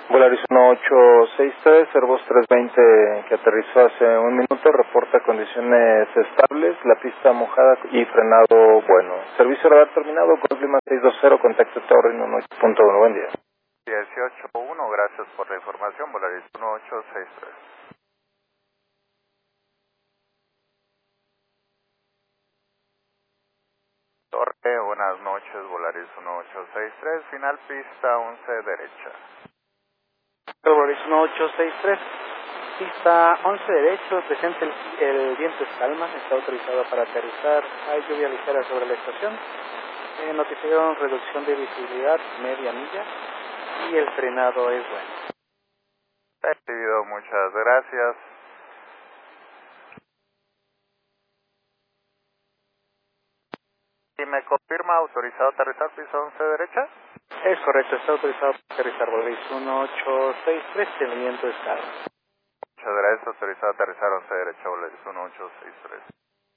Volaris 1863, Airbus 320 que aterrizó hace un minuto, reporta condiciones estables, la pista mojada y frenado bueno. Servicio radar terminado, Golf Lima 620, contacto Torre 18.1, buen día. 18.1, gracias por la información, Volaris 1863. Torre, buenas noches, Volaris 1863, final pista 11 derecha. Volaris 1863, pista 11 derecho, presente el viento es calma, está autorizado para aterrizar, hay lluvia ligera sobre la estación, notificaron reducción de visibilidad media milla y el frenado es bueno. Recibido, muchas gracias. ¿Y me confirma autorizado a aterrizar pista 11 derecha? Es correcto, está autorizado para aterrizar Volaris 1863, el viento es calma. Muchas gracias, autorizado a aterrizar 11 derecha, Volaris 1863.